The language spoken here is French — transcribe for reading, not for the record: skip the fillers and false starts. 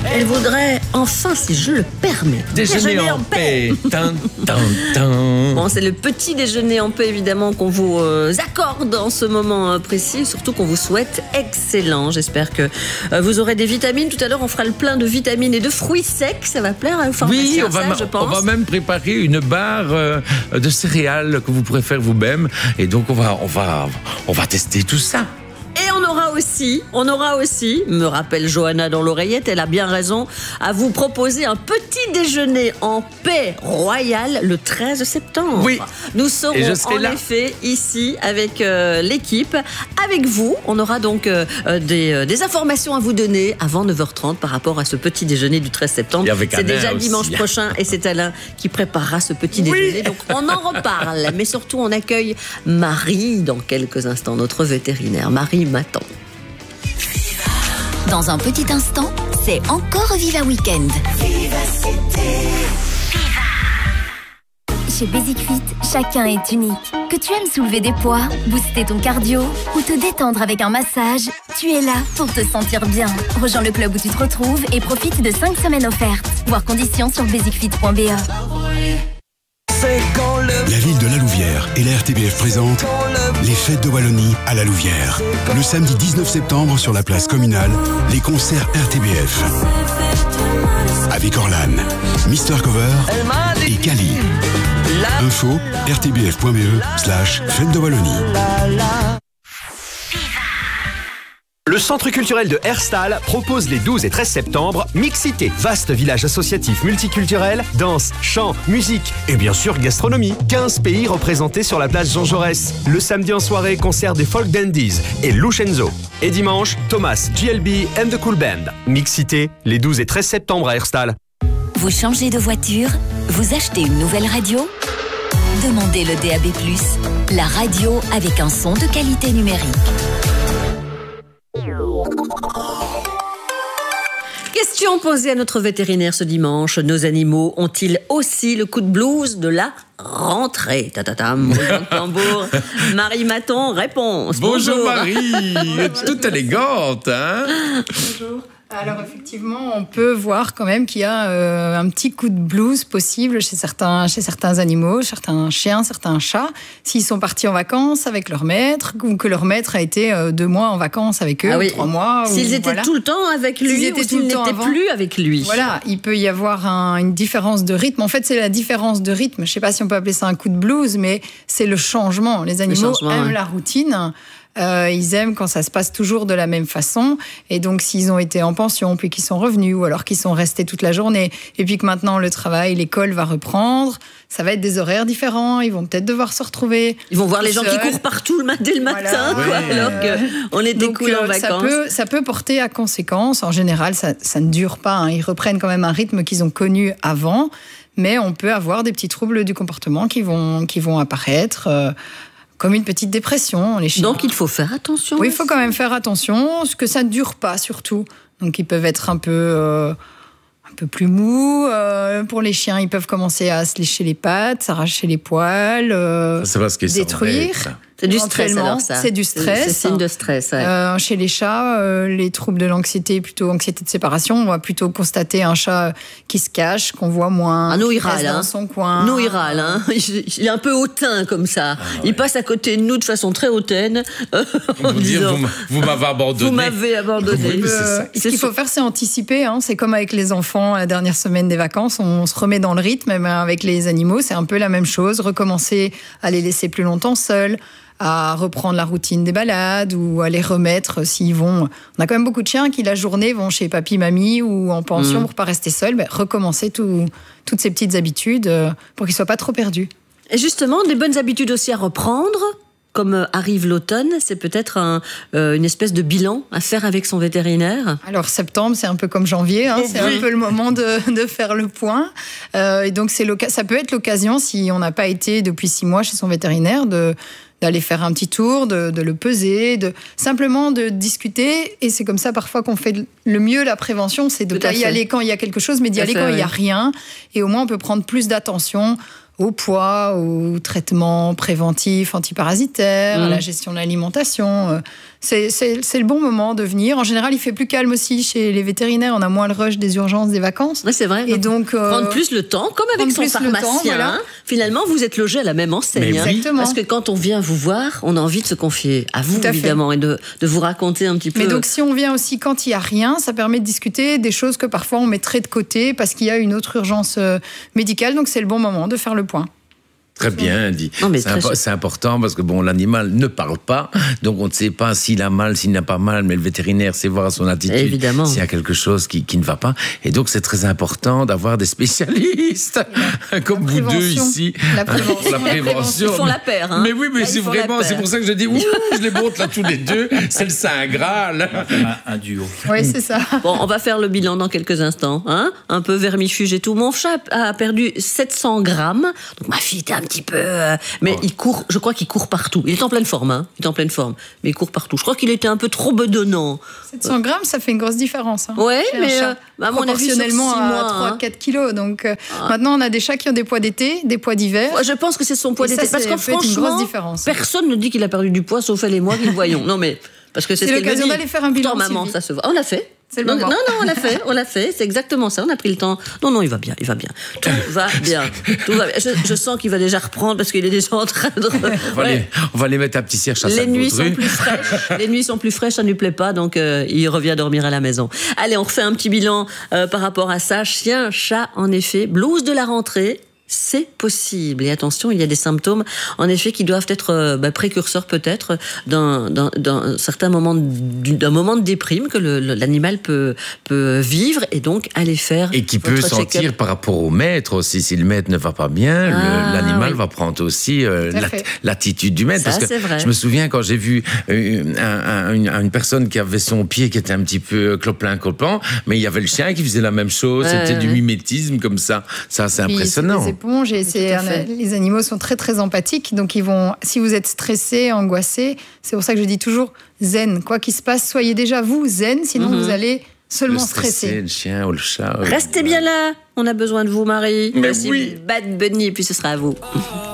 Elle voudrait enfin, si je le permets, Déjeuner en paix. Tin, tin, tin. Bon, c'est le petit déjeuner en paix, évidemment, qu'on vous accorde en ce moment précis, surtout qu'on vous souhaite excellent. J'espère que vous aurez des vitamines. Tout à l'heure, on fera le plein de vitamines et de fruits secs. Ça va plaire à Oui, je pense. on va même préparer une barre de céréales que vous pourrez faire vous-même. Et donc, on va tester tout ça. Et on aura aussi, me rappelle Johanna dans l'oreillette, elle a bien raison, à vous proposer un petit déjeuner en paix royale le 13 septembre. Oui. Nous serons en là. effet ici avec l'équipe, avec vous. On aura donc des informations à vous donner avant 9h30 par rapport à ce petit déjeuner du 13 septembre. C'est déjà dimanche aussi. prochain et c'est Alain qui préparera ce petit déjeuner. Donc on en reparle, mais surtout on accueille Marie dans quelques instants, notre vétérinaire, Marie Maton. Dans un petit instant, c'est encore Viva Weekend. Chez Basic Fit, chacun est unique. Que tu aimes soulever des poids, booster ton cardio ou te détendre avec un massage, tu es là pour te sentir bien. Rejoins le club où tu te retrouves et profite de 5 semaines offertes. Voir conditions sur basicfit.be. La ville de La Louvière et la RTBF présentent les fêtes de Wallonie à La Louvière. Le samedi 19 septembre sur la place communale, les concerts RTBF. Avec Orlan, Mister Cover et Kali. Info rtbf.be/fête de Wallonie. Le Centre culturel de Herstal propose les 12 et 13 septembre Mixité, vaste village associatif multiculturel, danse, chant, musique et bien sûr gastronomie. 15 pays représentés sur la place Jean Jaurès. Le samedi en soirée, concert des Folk Dandies et Lucenzo. Et dimanche, Thomas, GLB and the Cool Band. Mixité, les 12 et 13 septembre à Herstal. Vous changez de voiture? Vous achetez une nouvelle radio? Demandez le DAB+, la radio avec un son de qualité numérique. Question posée à notre vétérinaire ce dimanche. Nos animaux ont-ils aussi le coup de blues de la rentrée? Tatatam, tambour. Marie Maton, réponse. Bonjour Marie, toute élégante, hein? Bonjour. Alors effectivement, on peut voir quand même qu'il y a un petit coup de blues possible chez certains animaux, certains chiens, certains chats, s'ils sont partis en vacances avec leur maître, ou que leur maître a été 2 mois en vacances avec eux, 3 mois. S'ils étaient tout le temps avec lui, ou s'ils n'étaient plus avec lui. Voilà, il peut y avoir une différence de rythme. En fait, c'est la différence de rythme. Je ne sais pas si on peut appeler ça un coup de blues, mais c'est le changement. Les animaux aiment la routine. Ils aiment quand ça se passe toujours de la même façon, et donc s'ils ont été en pension puis qu'ils sont revenus, ou alors qu'ils sont restés toute la journée et puis que maintenant le travail, l'école va reprendre, ça va être des horaires différents, ils vont peut-être devoir se retrouver. Ils vont voir les gens qui courent partout dès le matin, alors qu'on était cool en vacances. Ça peut porter à conséquence. En général, ça ne dure pas, hein. Ils reprennent quand même un rythme qu'ils ont connu avant, mais on peut avoir des petits troubles du comportement qui vont apparaître, comme une petite dépression. Les chiens. Donc il faut faire attention. Oui, il faut quand même faire attention, parce que ça ne dure pas surtout. Donc ils peuvent être un peu plus mous. Pour les chiens, ils peuvent commencer à se lécher les pattes, s'arracher les poils, détruire. C'est du stress alors ça. C'est du stress. C'est signe de stress. Ouais. Chez les chats, les troubles de l'anxiété, plutôt anxiété de séparation, on va plutôt constater un chat qui se cache, qu'on voit moins, nous, il râle, dans son coin. Nous, il râle. Il est un peu hautain comme ça. Il passe à côté de nous de façon très hautaine. En disant, vous m'avez abandonné. Vous m'avez abandonné. Oui, ce qu'il faut faire, c'est anticiper. Hein. C'est comme avec les enfants, la dernière semaine des vacances, on se remet dans le rythme. Mais avec les animaux, c'est un peu la même chose. Recommencer à les laisser plus longtemps seuls, à reprendre la routine des balades, ou à les remettre s'ils vont. On a quand même beaucoup de chiens qui, la journée, vont chez papy, mamie ou en pension pour pas rester seuls. Recommencer toutes ces petites habitudes pour qu'ils soient pas trop perdus. Et justement, des bonnes habitudes aussi à reprendre. Comme arrive l'automne, c'est peut-être une espèce de bilan à faire avec son vétérinaire. Alors septembre, c'est un peu comme janvier, hein, c'est un peu le moment de faire le point. Et donc ça peut être l'occasion, si on n'a pas été depuis 6 mois chez son vétérinaire, d'aller faire un petit tour, de le peser, simplement de discuter. Et c'est comme ça parfois qu'on fait le mieux la prévention, c'est de ne pas y aller quand il y a quelque chose, mais d'y aller quand il n'y a rien. Et au moins on peut prendre plus d'attention au poids, au traitement préventif antiparasitaire, à la gestion de l'alimentation. c'est le bon moment de venir. En général, il fait plus calme aussi chez les vétérinaires. On a moins le rush des urgences des vacances. Oui, c'est vrai. Et donc prendre plus le temps, comme avec son pharmacien. Voilà. Finalement, vous êtes logé à la même enseigne. Exactement. Parce que quand on vient vous voir, on a envie de se confier à vous, évidemment, et de vous raconter un petit peu. Mais donc, si on vient aussi quand il n'y a rien, ça permet de discuter des choses que parfois on mettrait de côté parce qu'il y a une autre urgence médicale. Donc, c'est le bon moment de faire le point. Très bien dit. C'est important parce que l'animal ne parle pas, donc on ne sait pas s'il a mal, s'il n'a pas mal, mais le vétérinaire sait voir à son attitude s'il y a quelque chose qui ne va pas. Et donc c'est très important d'avoir des spécialistes comme vous deux ici. La prévention. Ils font la paire. Hein. Mais oui, mais c'est vraiment, c'est pour ça que je dis, je les monte là tous les deux, c'est le Saint Graal. Un duo. Oui, c'est ça. Bon, on va faire le bilan dans quelques instants. Hein, un peu vermifuge et tout. Mon chat a perdu 700 grammes, donc ma fille était un petit peu... mais il court, je crois qu'il court partout. Il est en pleine forme, hein. Il est en pleine forme. Mais il court partout. Je crois qu'il était un peu trop bedonnant. 700 grammes, ça fait une grosse différence. Hein. Ouais, mais à mon avis, proportionnellement à 3-4 kilos. Donc maintenant, on a des chats qui ont des poids d'été, des poids d'hiver. Je pense que c'est son poids d'été. Parce que franchement, personne ne dit qu'il a perdu du poids, sauf elle et moi qui le voyons. Non, mais parce que c'est l'occasion d'aller faire un bilan. Maman, ça se voit. On l'a fait. C'est le moment. Non, on l'a fait, c'est exactement ça, on a pris le temps. Non, il va bien. Tout va bien. Je sens qu'il va déjà reprendre parce qu'il est déjà en train de... On va les mettre à petit cierge à Les nuits sont plus fraîches, ça ne lui plaît pas, donc il revient dormir à la maison. Allez, on refait un petit bilan par rapport à ça. Chien, chat, en effet, blues de la rentrée. C'est possible. Et attention, il y a des symptômes, en effet, qui doivent être précurseurs peut-être d'un certain moment d'un moment de déprime que l'animal peut vivre et donc aller faire. Et qui peut sentir par rapport au maître aussi. Si le maître ne va pas bien, l'animal va prendre aussi l'attitude du maître. Ça, parce que c'est vrai. Je me souviens quand j'ai vu une personne qui avait son pied qui était un petit peu clopin, mais il y avait le chien qui faisait la même chose. C'était du mimétisme comme ça. Ça, c'est impressionnant. Les animaux sont très très empathiques, donc si vous êtes stressé, angoissé, c'est pour ça que je dis toujours zen. Quoi qu'il se passe, soyez déjà vous zen, sinon vous allez seulement stresser. Le chien ou le chat. Restez bien là, on a besoin de vous, Marie. Mais oui. Bad Bunny, et puis ce sera à vous.